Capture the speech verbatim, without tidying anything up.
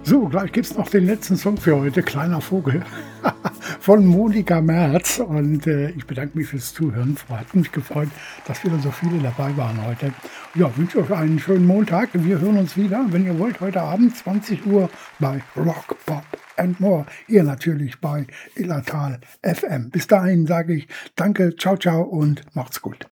So, gleich gibt's noch den letzten Song für heute, „Kleiner Vogel“ von Monika Merz und, äh, ich bedanke mich fürs Zuhören. Hat mich gefreut, dass wieder so viele dabei waren heute. Ja, wünsche euch einen schönen Montag. Wir hören uns wieder, wenn ihr wollt, heute Abend zwanzig Uhr bei Rock, Pop and More. Hier natürlich bei Illertal F M. Bis dahin sage ich danke, ciao, ciao und macht's gut.